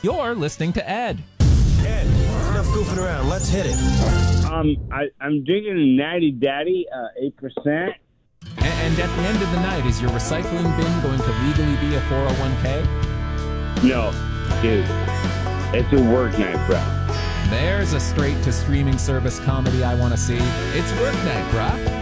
You're listening to Ed. Ed, enough goofing around. Let's hit it. I'm drinking Natty Daddy, 8%. And at the end of the night, is your recycling bin going to legally be a 401k? No, dude. It's a work night, bro. There's a straight-to-streaming service comedy I want to see. It's Work Night, brah.